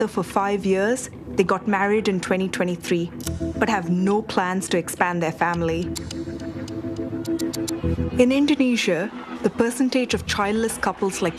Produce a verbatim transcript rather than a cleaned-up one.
for five years, they got married in twenty twenty-three, but have no plans to expand their family. In Indonesia, the percentage of childless couples like